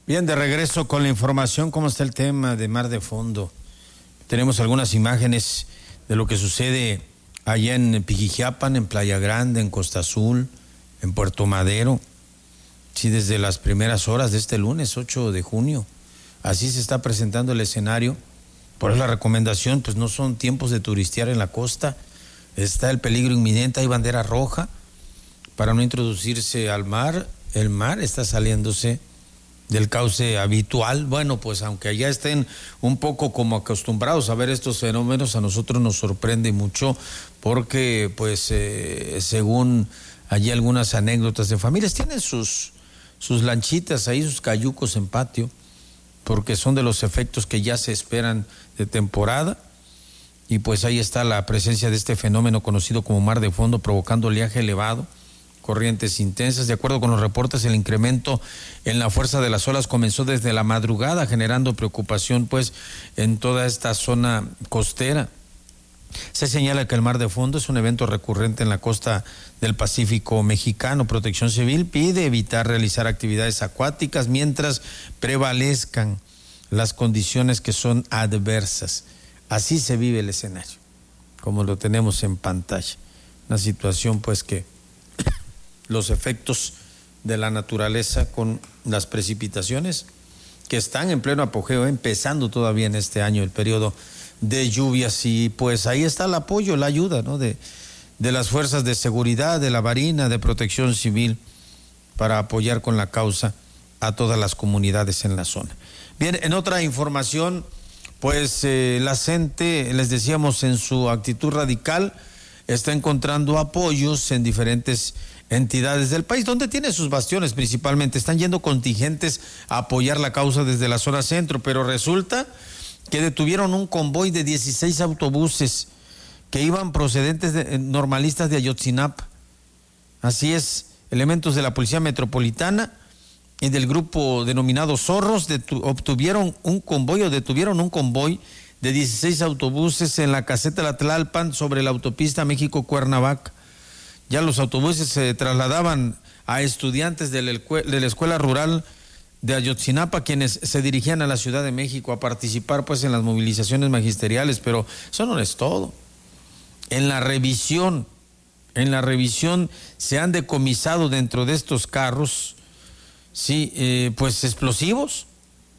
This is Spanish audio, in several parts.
Bien, de regreso con la información. ¿Cómo está el tema de Mar de Fondo? Tenemos algunas imágenes de lo que sucede allá en Pijijiapan, en Playa Grande, en Costa Azul, en Puerto Madero. Sí, desde las primeras horas de este lunes, 8 de junio. Así se está presentando el escenario. Por eso la recomendación, pues no son tiempos de turistear en la costa. Está el peligro inminente, hay bandera roja para no introducirse al mar. El mar está saliéndose del cauce habitual. Bueno, pues aunque allá estén un poco como acostumbrados a ver estos fenómenos, a nosotros nos sorprende mucho porque pues según allí algunas anécdotas de familias, tienen sus lanchitas ahí, sus cayucos en patio, porque son de los efectos que ya se esperan de temporada. Y pues ahí está la presencia de este fenómeno conocido como mar de fondo, provocando oleaje elevado, corrientes intensas. De acuerdo con los reportes, el incremento en la fuerza de las olas comenzó desde la madrugada, generando preocupación pues en toda esta zona costera. Se señala que el mar de fondo es un evento recurrente en la costa del Pacífico mexicano. Protección Civil pide evitar realizar actividades acuáticas mientras prevalezcan las condiciones que son adversas. Así se vive el escenario, como lo tenemos en pantalla. Una situación pues que los efectos de la naturaleza con las precipitaciones que están en pleno apogeo, empezando todavía en este año el periodo de lluvias, y pues ahí está el apoyo, la ayuda, ¿no?, de las fuerzas de seguridad, de la Marina, de Protección Civil, para apoyar con la causa a todas las comunidades en la zona. Bien, en otra información, pues la gente, les decíamos, en su actitud radical, está encontrando apoyos en diferentes entidades del país, donde tiene sus bastiones principalmente. Están yendo contingentes a apoyar la causa desde la zona centro, pero resulta que detuvieron un convoy de 16 autobuses que iban procedentes normalistas de Ayotzinapa. Así es, elementos de la Policía Metropolitana y del grupo denominado Zorros detuvieron un convoy de 16 autobuses en la caseta La Tlalpan sobre la autopista México-Cuernavaca. Ya los autobuses se trasladaban a estudiantes de la escuela rural de Ayotzinapa, quienes se dirigían a la Ciudad de México a participar pues en las movilizaciones magisteriales, pero eso no es todo. En la revisión se han decomisado dentro de estos carros, sí, pues explosivos.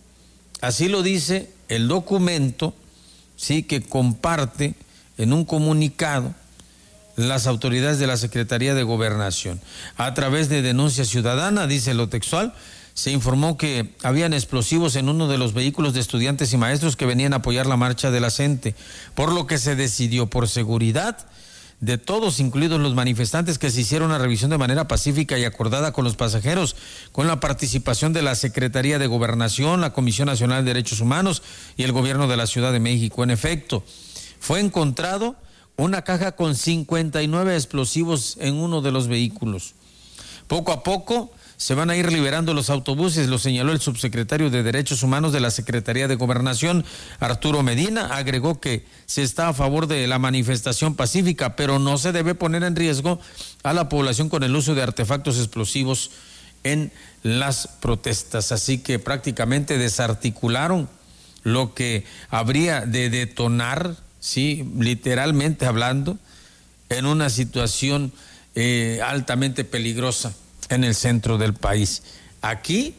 Así lo dice el documento, sí, que comparte en un comunicado las autoridades de la Secretaría de Gobernación. A través de denuncia ciudadana, dice lo textual, se informó que habían explosivos en uno de los vehículos de estudiantes y maestros que venían a apoyar la marcha de la CENTE, por lo que se decidió, por seguridad de todos, incluidos los manifestantes, que se hiciera una revisión de manera pacífica y acordada con los pasajeros, con la participación de la Secretaría de Gobernación, la Comisión Nacional de Derechos Humanos y el Gobierno de la Ciudad de México. En efecto, fue encontrado una caja con 59 explosivos en uno de los vehículos. Poco a poco se van a ir liberando los autobuses, lo señaló el subsecretario de Derechos Humanos de la Secretaría de Gobernación, Arturo Medina. Agregó que se está a favor de la manifestación pacífica, pero no se debe poner en riesgo a la población con el uso de artefactos explosivos en las protestas. Así que prácticamente desarticularon lo que habría de detonar, sí, literalmente hablando, en una situación altamente peligrosa en el centro del país. Aquí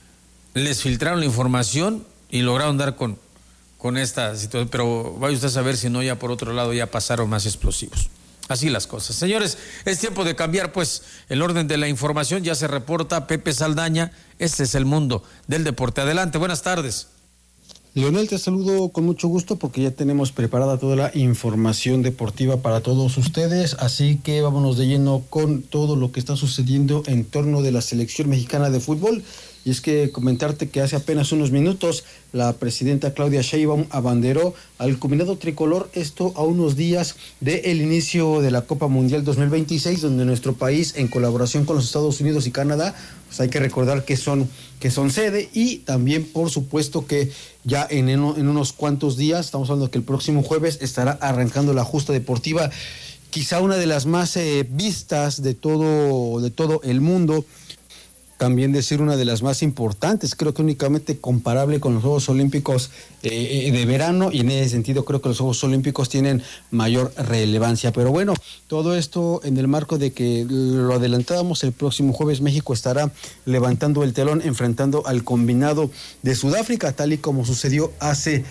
les filtraron la información y lograron dar con esta situación, pero vaya usted a saber si no ya por otro lado ya pasaron más explosivos. Así las cosas. Señores, es tiempo de cambiar pues el orden de la información. Ya se reporta Pepe Saldaña. Este es el mundo del deporte. Adelante, buenas tardes. Leonel, te saludo con mucho gusto porque ya tenemos preparada toda la información deportiva para todos ustedes, así que vámonos de lleno con todo lo que está sucediendo en torno de la selección mexicana de fútbol. Y es que comentarte que hace apenas unos minutos la presidenta Claudia Sheinbaum abanderó al combinado tricolor, esto a unos días del inicio de la Copa Mundial 2026, donde nuestro país, en colaboración con los Estados Unidos y Canadá, pues hay que recordar que son sede, y también por supuesto que ya en unos cuantos días, estamos hablando que el próximo jueves estará arrancando la justa deportiva, quizá una de las más vistas de todo el mundo. también de ser una de las más importantes, creo que únicamente comparable con los Juegos Olímpicos de verano, y en ese sentido creo que los Juegos Olímpicos tienen mayor relevancia. Pero bueno, todo esto en el marco de que lo adelantábamos, el próximo jueves México estará levantando el telón, enfrentando al combinado de Sudáfrica, tal y como sucedió hace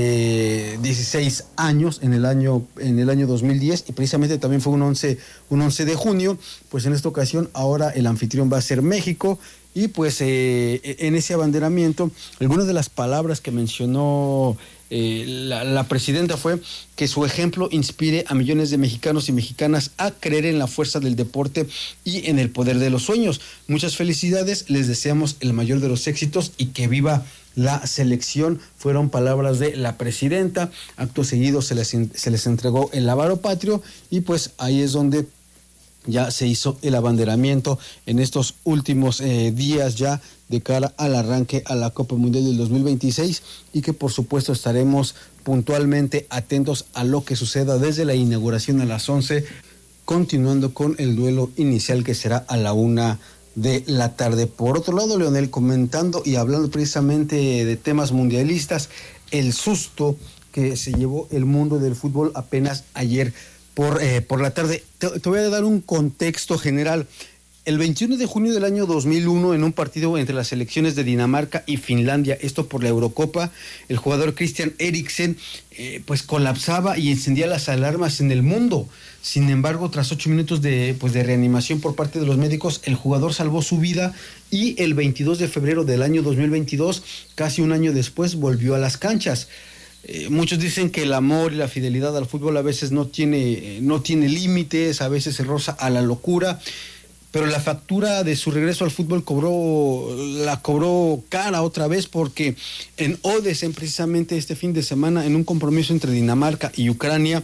16 años, en el año 2010, y precisamente también fue un 11 de junio. Pues en esta ocasión ahora el anfitrión va a ser México, y pues en ese abanderamiento algunas de las palabras que mencionó la presidenta fue que su ejemplo inspire a millones de mexicanos y mexicanas a creer en la fuerza del deporte y en el poder de los sueños. Muchas felicidades, les deseamos el mayor de los éxitos y que viva la selección, fueron palabras de la presidenta. Acto seguido se les entregó el lábaro patrio, y pues ahí es donde ya se hizo el abanderamiento en estos últimos días ya de cara al arranque a la Copa Mundial del 2026, y que por supuesto estaremos puntualmente atentos a lo que suceda desde la inauguración a las 11, continuando con el duelo inicial que será a la 1 de la tarde. Por otro lado, Leonel, comentando y hablando precisamente de temas mundialistas, el susto que se llevó el mundo del fútbol apenas ayer por la tarde. Te voy a dar un contexto general. El 21 de junio del año 2001, en un partido entre las selecciones de Dinamarca y Finlandia, esto por la Eurocopa, el jugador Christian Eriksen pues colapsaba y encendía las alarmas en el mundo. Sin embargo, tras 8 minutos de reanimación por parte de los médicos, el jugador salvó su vida, y el 22 de febrero del año 2022, casi un año después, volvió a las canchas. Muchos dicen que el amor y la fidelidad al fútbol a veces no tiene límites, a veces se roza a la locura, pero la factura de su regreso al fútbol la cobró cara otra vez, porque en Odense, precisamente este fin de semana, en un compromiso entre Dinamarca y Ucrania,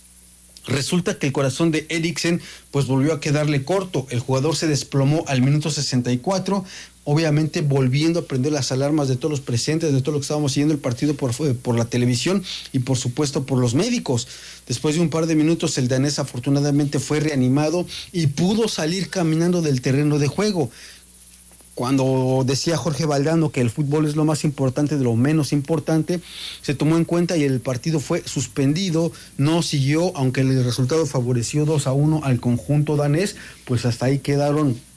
resulta que el corazón de Eriksen pues volvió a quedarle corto. El jugador se desplomó al minuto 64, obviamente volviendo a prender las alarmas de todos los presentes, de todos los que estábamos siguiendo el partido por la televisión, y por supuesto por los médicos. Después de un par de minutos, el danés afortunadamente fue reanimado y pudo salir caminando del terreno de juego. Cuando decía Jorge Valdano que el fútbol es lo más importante de lo menos importante, se tomó en cuenta y el partido fue suspendido, no siguió, aunque el resultado favoreció 2-1 al conjunto danés, pues hasta ahí quedaron